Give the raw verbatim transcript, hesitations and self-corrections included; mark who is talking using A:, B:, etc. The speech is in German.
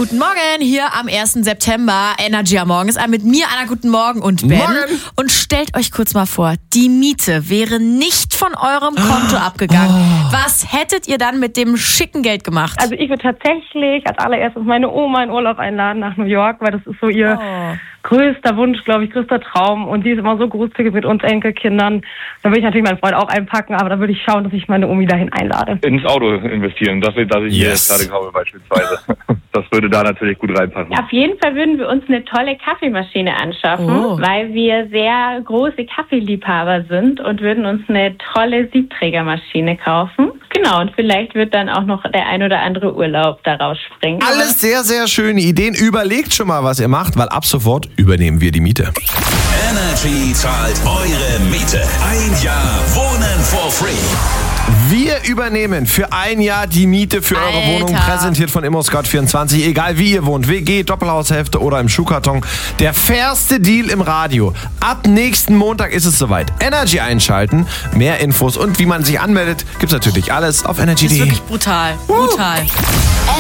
A: Guten Morgen, hier am ersten September. Energy am Morgen ist an mit mir, Anna, guten Morgen und Ben.
B: Morgen.
A: Und stellt euch kurz mal vor, die Miete wäre nicht von eurem Konto abgegangen.
B: Oh.
A: Was hättet ihr dann mit dem schicken Geld gemacht?
C: Also ich würde tatsächlich als allererstes meine Oma in Urlaub einladen nach New York, weil das ist so ihr
A: Oh.
C: größter Wunsch, glaube ich, größter Traum. Und sie ist immer so großzügig mit uns Enkelkindern. Da würde ich natürlich meinen Freund auch einpacken, aber da würde ich schauen, dass ich meine Omi dahin einlade.
D: Ins Auto investieren, das, das ich
B: Yes.
D: mir jetzt gerade kaufe beispielsweise. Das würde da natürlich gut reinpassen.
E: Auf jeden Fall würden wir uns eine tolle Kaffeemaschine anschaffen,
A: Oh.
E: weil wir sehr große Kaffeeliebhaber sind und würden uns eine tolle Siebträgermaschine kaufen. Genau, und vielleicht wird dann auch noch der ein oder andere Urlaub daraus springen.
B: Alles sehr, sehr schöne Ideen. Überlegt schon mal, was ihr macht, weil ab sofort übernehmen wir die Miete.
F: Energy zahlt eure Miete. Ein Jahr Wohnen for free.
B: Wir übernehmen für ein Jahr die Miete für eure
A: Alter.
B: Wohnung, präsentiert von ImmoScout vierundzwanzig. Egal wie ihr wohnt, W G, Doppelhaushälfte oder im Schuhkarton. Der fairste Deal im Radio. Ab nächsten Montag ist es soweit. Energy einschalten, mehr Infos und wie man sich anmeldet, gibt's natürlich alles auf energy
A: Das ist
B: punkt de.
A: wirklich brutal. Brutal.